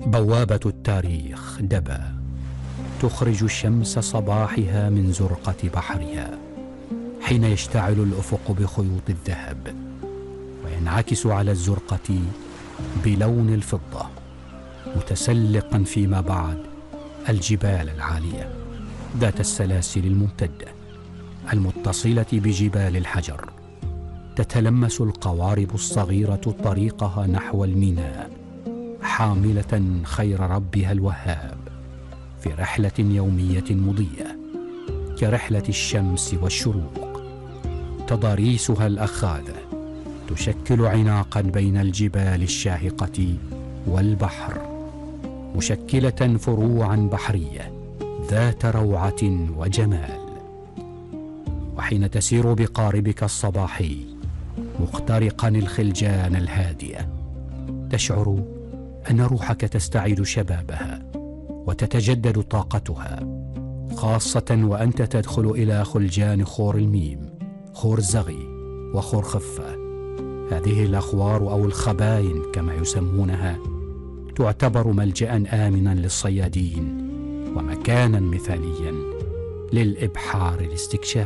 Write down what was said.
بوابة التاريخ دبا تخرج شمس صباحها من زرقة بحرها حين يشتعل الأفق بخيوط الذهب وينعكس على الزرقة بلون الفضة، متسلقا فيما بعد الجبال العالية ذات السلاسل الممتدة المتصلة بجبال الحجر. تتلمس القوارب الصغيرة طريقها نحو الميناء حاملة خير ربها الوهاب في رحلة يومية مضيئة كرحلة الشمس والشروق. تضاريسها الأخاذة تشكل عناقا بين الجبال الشاهقة والبحر، مشكلة فروعا بحرية ذات روعة وجمال. وحين تسير بقاربك الصباحي مخترقا الخلجان الهادئة تشعر أن روحك تستعيد شبابها وتتجدد طاقتها، خاصة وأنت تدخل إلى خلجان خور الميم، خور زغي، وخور خفة. هذه الأخوار أو الخباين كما يسمونها تعتبر ملجأ آمنا للصيادين ومكانا مثاليا للإبحار الاستكشافي.